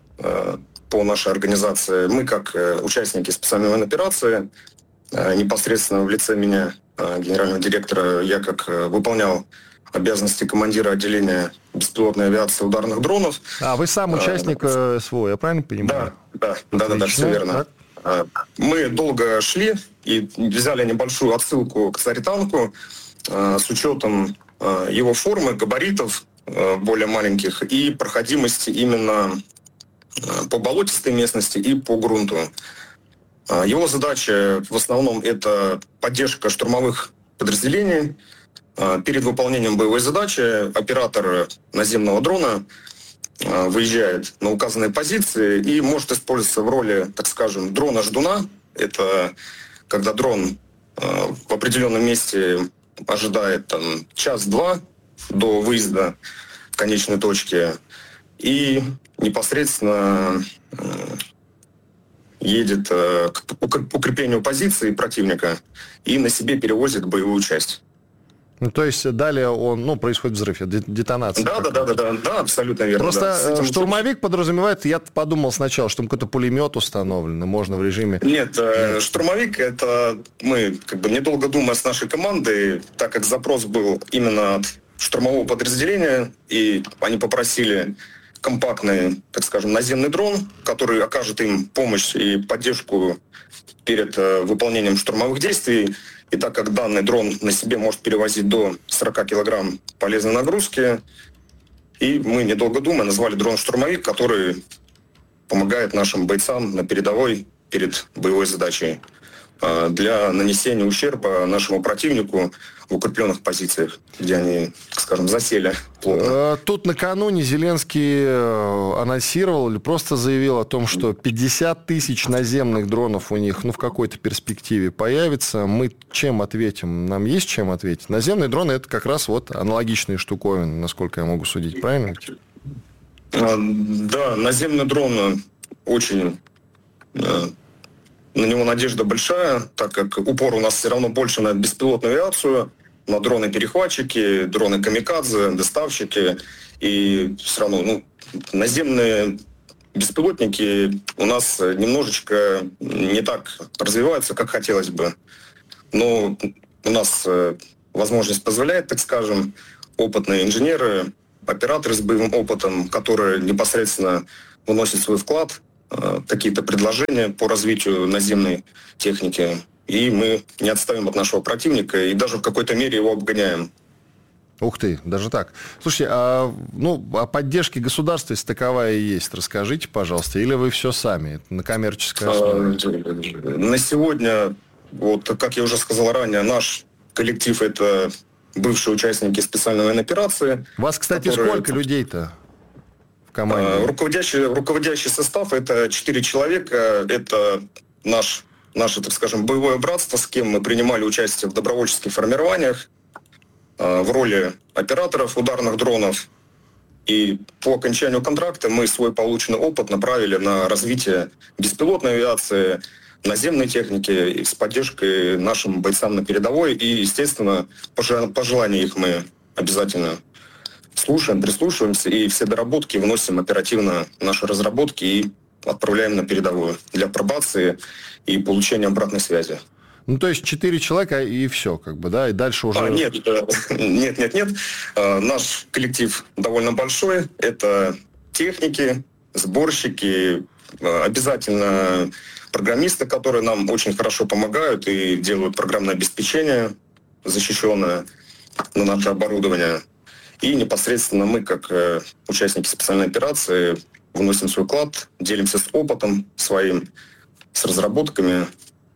по нашей организации. Мы, как участники специальной военной операции, непосредственно в лице меня, генерального директора, я как выполнял обязанности командира отделения беспилотной авиации ударных дронов. А, вы сам участник а, СВО, я правильно понимаю? Да, да, да, да, да, все верно. Так? Мы долго шли и взяли небольшую отсылку к «Царь-танку» с учетом его формы, габаритов более маленьких и проходимости именно по болотистой местности и по грунту. Его задача в основном это поддержка штурмовых подразделений. Перед выполнением боевой задачи оператор наземного дрона выезжает на указанные позиции и может использоваться в роли, так скажем, дрона-ждуна. Это когда дрон в определенном месте ожидает там, час-два до выезда в конечной точке и непосредственно едет к укреплению позиции противника и на себе перевозит боевую часть. Ну, то есть далее он, ну, происходит взрыв, детонация. Да, да, да, да, да, да, абсолютно верно. Просто да. штурмовик подразумевает, я подумал сначала, что там какой-то пулемет установлен, можно в режиме... Нет, Нет, штурмовик, это мы, как бы, недолго думая с нашей командой, так как запрос был именно от штурмового подразделения, и они попросили компактный, так скажем, наземный дрон, который окажет им помощь и поддержку перед выполнением штурмовых действий. И так как данный дрон на себе может перевозить до сорок килограмм полезной нагрузки, и мы, недолго думая, назвали дрон-штурмовик, который помогает нашим бойцам на передовой перед боевой задачей. для нанесения ущерба нашему противнику в укрепленных позициях, где они, так скажем, засели плотно. Тут накануне Зеленский анонсировал или просто заявил о том, что пятьдесят тысяч наземных дронов у них ну, в какой-то перспективе появится. Мы чем ответим? Нам есть чем ответить? Наземные дроны – это как раз вот аналогичные штуковины, насколько я могу судить. Правильно? Да, наземный дрон очень... На него надежда большая, так как упор у нас все равно больше на беспилотную авиацию, на дроны-перехватчики, дроны-камикадзе, доставщики. И все равно ну, наземные беспилотники у нас немножечко не так развиваются, как хотелось бы. Но у нас возможность позволяет, так скажем, опытные инженеры, операторы с боевым опытом, которые непосредственно вносят свой вклад, какие-то предложения по развитию наземной техники. И мы не отставим от нашего противника и даже в какой-то мере его обгоняем. Ух ты, даже так. Слушайте, а, ну, о поддержке государства, если таковая и есть, расскажите, пожалуйста, или вы все сами, на коммерческой основе? На сегодня, вот, как я уже сказал ранее, наш коллектив – это бывшие участники специальной военной операции. Вас, кстати, которые... сколько людей-то? Руководящий, руководящий состав – это четыре человека. Это наш, наше, так скажем, боевое братство, с кем мы принимали участие в добровольческих формированиях в роли операторов ударных дронов. И по окончанию контракта мы свой полученный опыт направили на развитие беспилотной авиации, наземной техники с поддержкой нашим бойцам на передовой. И, естественно, пожелания их мы обязательно слушаем, прислушиваемся, и все доработки вносим оперативно в наши разработки и отправляем на передовую для апробации и получения обратной связи. Ну, то есть четыре человека и все, как бы, да, и дальше уже... А, нет, нет, нет, нет. Наш коллектив довольно большой. Это техники, сборщики, обязательно программисты, которые нам очень хорошо помогают и делают программное обеспечение защищенное на наше оборудование. И непосредственно мы, как э, участники специальной операции, вносим свой вклад, делимся с опытом своим, с разработками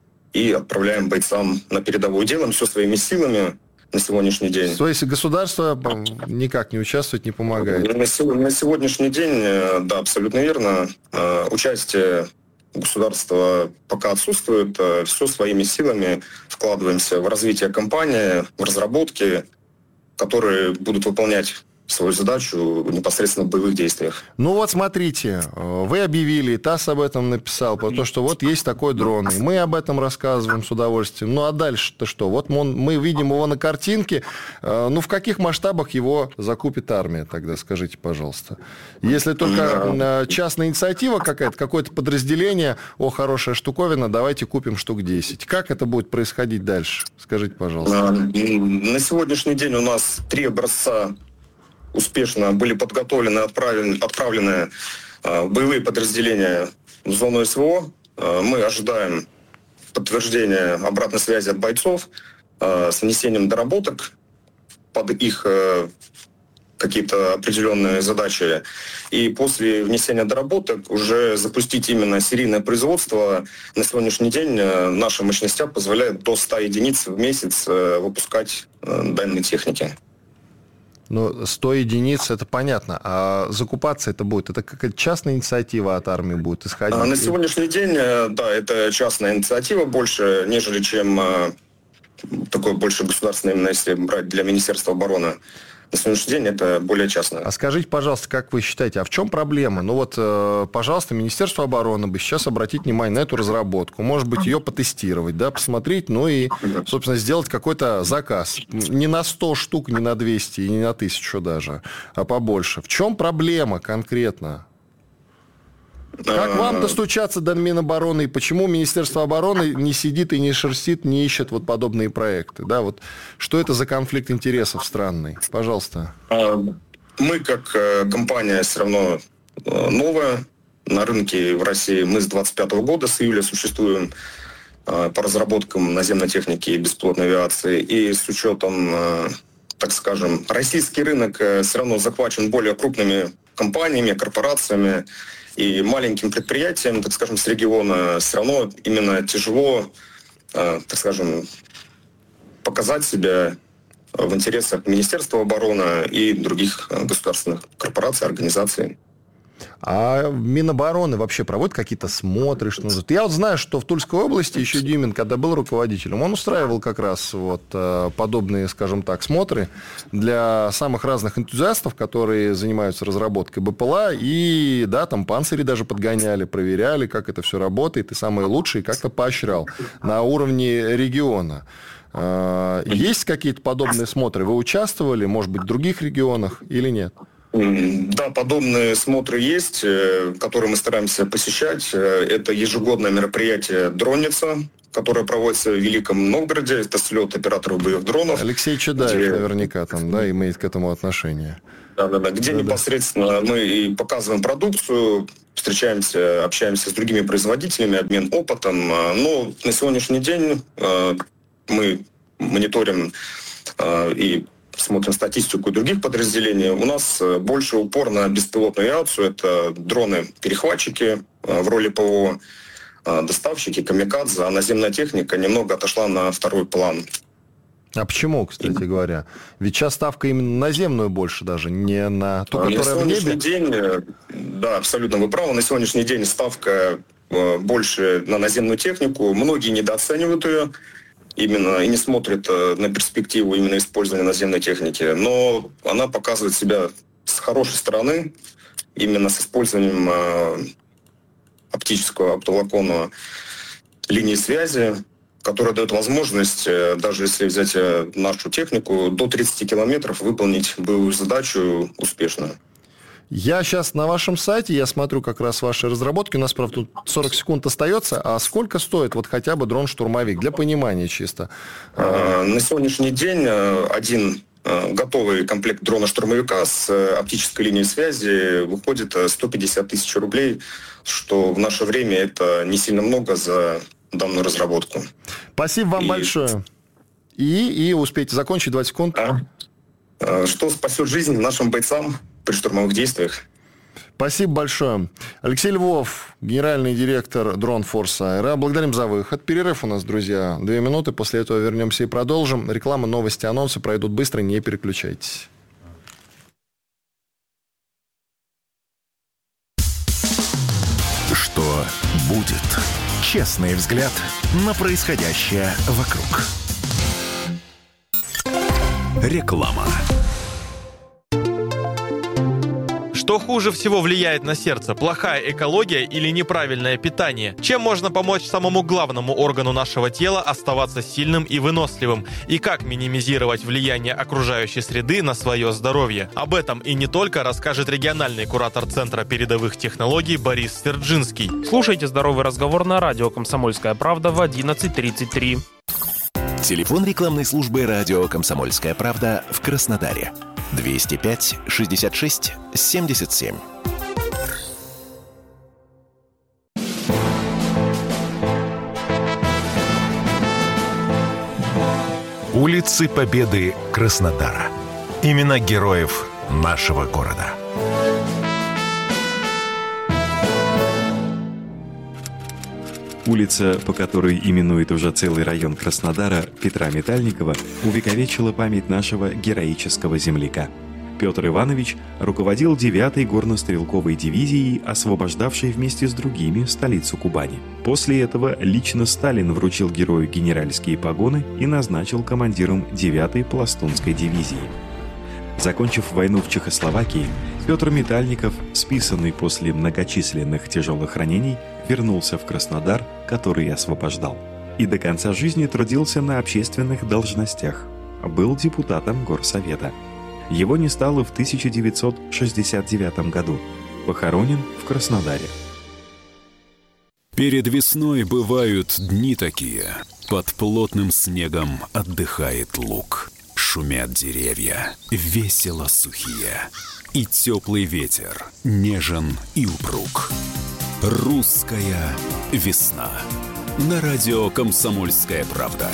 и отправляем бойцам на передовую. Делаем все своими силами на сегодняшний день. То есть государство никак не участвует, не помогает? На, на сегодняшний день, да, абсолютно верно. Э, участие государства пока отсутствует. Э, все своими силами вкладываемся в развитие компании, в разработки, которые будут выполнять свою задачу непосредственно в боевых действиях. Ну вот смотрите, вы объявили, ТАСС об этом написал, про то, что вот есть такой дрон, и мы об этом рассказываем с удовольствием. Ну а дальше-то что? Вот мы, мы видим его на картинке, ну в каких масштабах его закупит армия тогда, скажите, пожалуйста. Если только частная инициатива какая-то, какое-то подразделение, о, хорошая штуковина, давайте купим штук десять. Как это будет происходить дальше? Скажите, пожалуйста. На сегодняшний день у нас три образца успешно были подготовлены, отправлены, отправлены э, боевые подразделения в зону СВО. Э, мы ожидаем подтверждения обратной связи от бойцов э, с внесением доработок под их э, какие-то определенные задачи. И после внесения доработок уже запустить именно серийное производство. На сегодняшний день э, наша мощность позволяет до ста единиц в месяц э, выпускать э, данные техники. Ну, сто единиц, это понятно. А закупаться это будет? Это какая-то частная инициатива от армии будет исходить? А на сегодняшний день, да, это частная инициатива больше, нежели чем такое больше государственное, именно если брать для Министерства обороны. На сегодняшний день это более частное. А скажите, пожалуйста, как вы считаете, а в чем проблема? Ну вот, пожалуйста, Министерство обороны бы сейчас обратить внимание на эту разработку, может быть, ее потестировать, да, посмотреть, ну и, собственно, сделать какой-то заказ. Не на сто штук, не на двести, и не на тысячу даже, а побольше. В чем проблема конкретно? Как вам достучаться до Минобороны, и почему Министерство обороны не сидит и не шерстит, не ищет вот подобные проекты? Да, вот что это за конфликт интересов странный? Пожалуйста. Мы, как компания, все равно новая на рынке в России. Мы с двадцать пятого года, с июля существуем по разработкам наземной техники и беспилотной авиации. И с учетом, так скажем, российский рынок все равно захвачен более крупными компаниями, корпорациями. И маленьким предприятиям, так скажем, с региона все равно именно тяжело так скажем, показать себя в интересах Министерства обороны и других государственных корпораций, организаций. А Минобороны вообще проводит какие-то смотры? Что нужно? Я вот знаю, что в Тульской области еще Дюмин, когда был руководителем, он устраивал как раз вот подобные, скажем так, смотры для самых разных энтузиастов, которые занимаются разработкой БПЛА, и, да, там панцири даже подгоняли, проверяли, как это все работает, и самые лучшие как-то поощрял на уровне региона. Есть какие-то подобные смотры? Вы участвовали, может быть, в других регионах или нет? Да, подобные смотры есть, которые мы стараемся посещать. Это ежегодное мероприятие «Дронница», которое проводится в Великом Новгороде. Это слет операторов боевых дронов. Алексей Чедаев где... наверняка там, да, имеет к этому отношение. Да-да-да, где да, непосредственно да. мы и показываем продукцию, встречаемся, общаемся с другими производителями, обмен опытом. Но на сегодняшний день мы мониторим и смотрим статистику других подразделений. У нас больше упор на беспилотную авиацию. Это дроны-перехватчики в роли ПВО, доставщики, камикадзе, а наземная техника немного отошла на второй план. А почему, кстати говоря? Ведь сейчас ставка именно на наземную больше даже, не на ту, которая в небе. На сегодняшний день, да, абсолютно вы правы, на сегодняшний день ставка больше на наземную технику. Многие недооценивают ее именно и не смотрят на перспективу именно использования наземной техники. Но она показывает себя с хорошей стороны, именно с использованием оптического, оптоволоконного линии связи, которая дает возможность, даже если взять нашу технику, до тридцати километров выполнить боевую задачу успешно. Я сейчас на вашем сайте, я смотрю как раз ваши разработки, у нас, правда, тут сорок секунд остается, а сколько стоит вот хотя бы дрон-штурмовик, для понимания чисто? На сегодняшний день один готовый комплект дрона-штурмовика с оптической линией связи выходит сто пятьдесят тысяч рублей, что в наше время это не сильно много за данную разработку. Спасибо вам и... большое. И, и успейте закончить, двадцать секунд. А, что спасет жизнь нашим бойцам при штурмовых действиях? Спасибо большое. Алексей Львов, генеральный директор Дронфорс АЭРА. Благодарим за выход. Перерыв у нас, друзья, две минуты. После этого вернемся и продолжим. Реклама, новости, анонсы пройдут быстро, не переключайтесь. Что будет? Честный взгляд на происходящее вокруг. Реклама. Что хуже всего влияет на сердце? Плохая экология или неправильное питание? Чем можно помочь самому главному органу нашего тела оставаться сильным и выносливым? И как минимизировать влияние окружающей среды на свое здоровье? Об этом и не только расскажет региональный куратор Центра передовых технологий Борис Сверджинский. Слушайте «Здоровый разговор» на радио «Комсомольская правда» в одиннадцать тридцать три. Телефон рекламной службы радио «Комсомольская правда» в Краснодаре. двести пять шестьдесят шесть семьдесят семь. Улицы Победы Краснодара. Имена героев нашего города. Улица, по которой именует уже целый район Краснодара, Петра Метальникова, увековечила память нашего героического земляка. Петр Иванович руководил девятой горнострелковой дивизией, освобождавшей вместе с другими столицу Кубани. После этого лично Сталин вручил герою генеральские погоны и назначил командиром девятой пластунской дивизии. Закончив войну в Чехословакии, Петр Метальников, списанный после многочисленных тяжелых ранений, вернулся в Краснодар, который освобождал. И до конца жизни трудился на общественных должностях. Был депутатом горсовета. Его не стало в тысяча девятьсот шестьдесят девятом году. Похоронен в Краснодаре. Перед весной бывают дни такие. Под плотным снегом отдыхает луг. Шумят деревья, весело сухие. И теплый ветер, нежен и упруг. Русская весна. На радио «Комсомольская правда».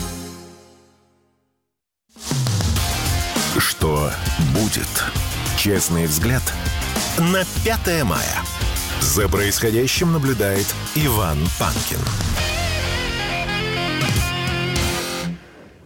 Что будет? Честный взгляд на пятое мая. За происходящим наблюдает Иван Панкин.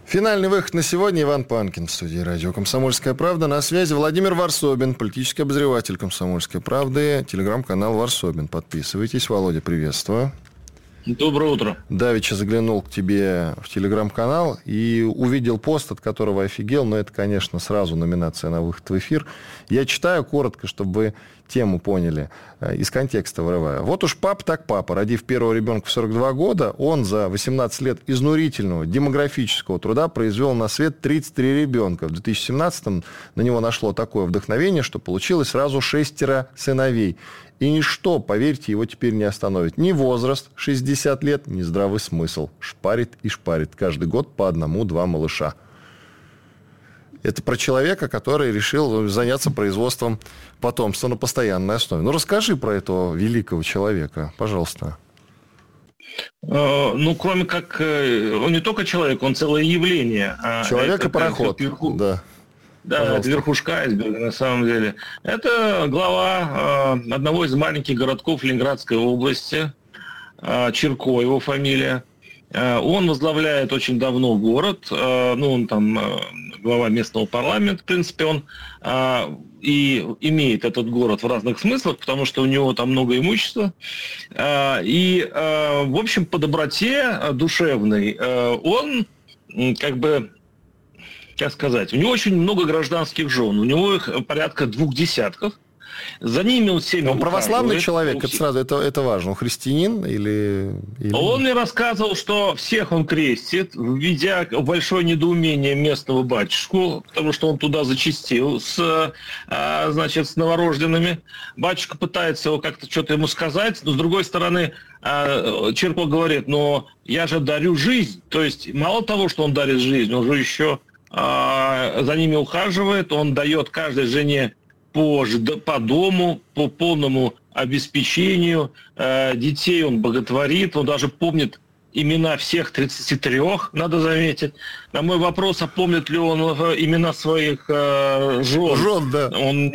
Финальный выход на сегодня. Иван Панкин в студии радио «Комсомольская правда». На связи Владимир Варсобин, политический обозреватель «Комсомольской правды», телеграм-канал Варсобин. Подписывайтесь. Володя, приветствую. Доброе утро. Давеча заглянул к тебе в телеграм-канал и увидел пост, от которого офигел, но это, конечно, сразу номинация на выход в эфир. Я читаю коротко, чтобы вы тему поняли, из контекста вырываю. Вот уж папа так папа. Родив первого ребенка в сорок два года, он за восемнадцать лет изнурительного демографического труда произвел на свет тридцать три ребенка. В две тысячи семнадцатом на него нашло такое вдохновение, что получилось сразу шестеро сыновей. И ничто, поверьте, его теперь не остановит. Ни возраст, шестьдесят лет, ни здравый смысл. Шпарит и шпарит. Каждый год по одному-два малыша. Это про человека, который решил заняться производством потомства на постоянной основе. Ну, расскажи про этого великого человека, пожалуйста. Ну, кроме как... Он не только человек, он целое явление. Человек и пароход, да. Да, Пожалуйста. это верхушка айсберга, на самом деле. Это глава э, одного из маленьких городков Ленинградской области, э, Чирко его фамилия. Э, он возглавляет очень давно город, э, ну, он там э, глава местного парламента, в принципе, он э, и имеет этот город в разных смыслах, потому что у него там много имущества. Э, и, э, в общем, по доброте душевной э, он э, как бы... Как сказать, у него очень много гражданских жен, у него их порядка двух десятков. За ними он семь. Он православный человек, это сразу это, это важно. Он христианин или, или... Он мне рассказывал, что всех он крестит, введя большое недоумение местного батюшку, потому что он туда зачастил с, значит, с новорожденными. Батюшка пытается его как-то что-то ему сказать, но с другой стороны Чирко говорит, но я же дарю жизнь. То есть мало того, что он дарит жизнь, он же еще за ними ухаживает, он дает каждой жене по, по дому, по полному обеспечению, детей он боготворит, он даже помнит имена всех тридцати трёх, надо заметить. На мой вопрос, а помнит ли он имена своих жен? Жен, да. Он...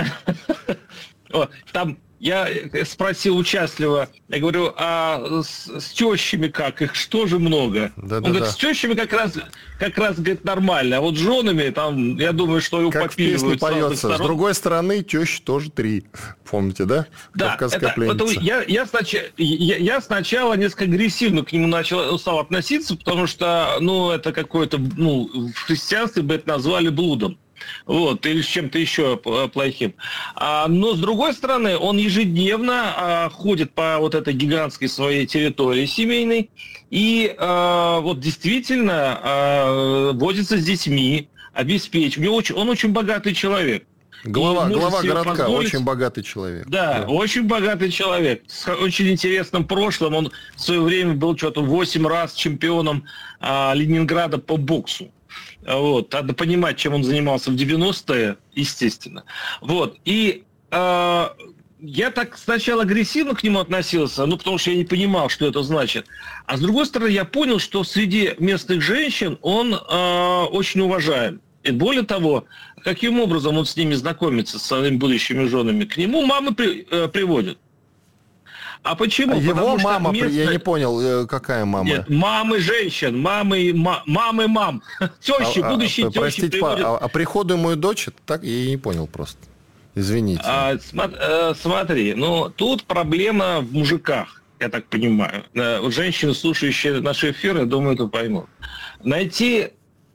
Там я спросил участливо, я говорю, а с, с тещами как? Их что же много? Да, он да, говорит, да. с тещами как раз, как раз говорит, нормально, а вот с женами, там, я думаю, что его как попиливают в песне поется. С другой стороны, тещи тоже три. Помните, да? Да, это, потому, я, я, сначала, я, я сначала несколько агрессивно к нему начал, стал относиться, потому что, ну, это какое-то, ну, в христианстве бы это назвали блудом. Вот, или с чем-то еще плохим. А, но, с другой стороны, он ежедневно а, ходит по вот этой гигантской своей территории семейной и а, вот действительно а, возится с детьми, обеспечивает. У него очень, он очень богатый человек. Глава, глава городка, позволить... очень богатый человек. Да, да, очень богатый человек, с очень интересным прошлым. Он в свое время был что-то восемь раз чемпионом а, Ленинграда по боксу. Вот, надо понимать, чем он занимался в девяностые, естественно. Вот, и э, я так сначала агрессивно к нему относился, ну, потому что я не понимал, что это значит. А с другой стороны, я понял, что среди местных женщин он э, очень уважаем. И более того, каким образом он с ними знакомится, с своими будущими женами? К нему мамы при, э, приводят. А почему? А его Потому мама, местные... я не понял, какая мама? Нет, мамы женщин, мамы, ма, мамы мам, тещи, а, будущие а, тещи простите, приводят... а, а приходу мою дочь, так я и не понял просто. Извините. А, см- э, смотри, ну тут проблема в мужиках, я так понимаю. Э, женщины, слушающие наши эфиры, думаю, это поймут. Найти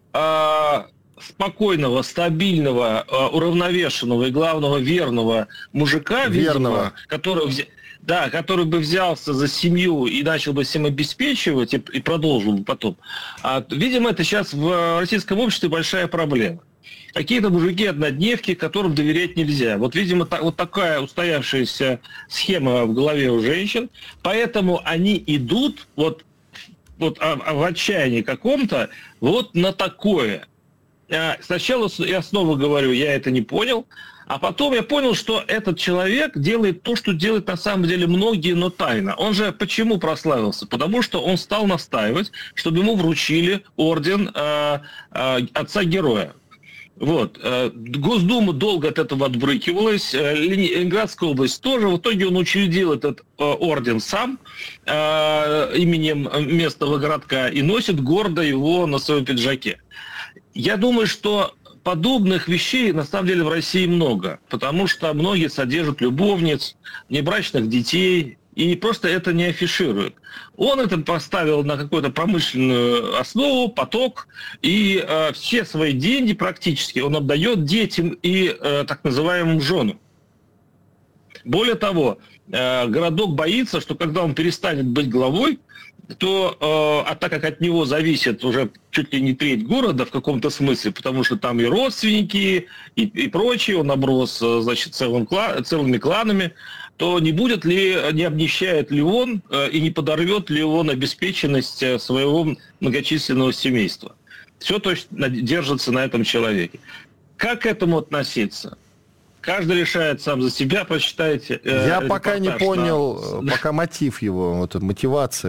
э, спокойного, стабильного, э, уравновешенного и, главного, верного мужика, верного, видимо, который... Вз... Да, который бы взялся за семью и начал бы всем обеспечивать и, и продолжил бы потом. А, видимо, это сейчас в российском обществе большая проблема. Какие-то мужики-однодневки, которым доверять нельзя. Вот, видимо, та, вот такая устоявшаяся схема в голове у женщин. Поэтому они идут вот, вот а, а в отчаянии каком-то вот на такое. А, сначала, я снова говорю, я это не понял. А потом я понял, что этот человек делает то, что делают на самом деле многие, но тайно. Он же почему прославился? Потому что он стал настаивать, чтобы ему вручили орден э, э, отца-героя. Вот. Госдума долго от этого отбрыкивалась. Ленинградская область тоже. В итоге он учредил этот орден сам именем местного городка и носит гордо его на своем пиджаке. Я думаю, что подобных вещей на самом деле в России много, потому что многие содержат любовниц, внебрачных детей и просто это не афишируют. Он это поставил на какую-то промышленную основу, поток, и э, все свои деньги практически он отдает детям и э, так называемым женам. Более того, э, городок боится, что когда он перестанет быть главой, то, э, а так как от него зависит уже чуть ли не треть города в каком-то смысле, потому что там и родственники, и, и прочее, он оброс, значит, целым, целыми кланами, то не будет ли, не обнищает ли он э, и не подорвет ли он обеспеченность своего многочисленного семейства. Все точно держится на этом человеке. Как к этому относиться? Каждый решает сам за себя, прочитайте. Э, Я пока не понял, на... пока мотив его, вот мотивация.